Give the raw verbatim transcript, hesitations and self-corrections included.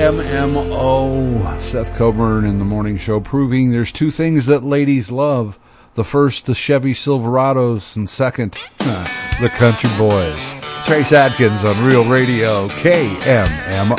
M M O. Seth Coburn in the morning show, proving there's two things that ladies love. The first, the Chevy Silverados, and second, the Country Boys. Trace Adkins on Real Radio, K M M